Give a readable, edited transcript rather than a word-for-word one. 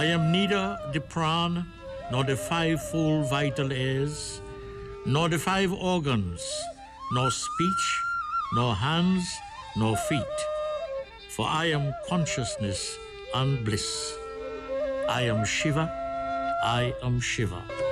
I am neither the pran, nor the five full vital airs, nor the five organs, nor speech, nor hands, nor feet. For I am consciousness and bliss. I am Shiva, I am Shiva.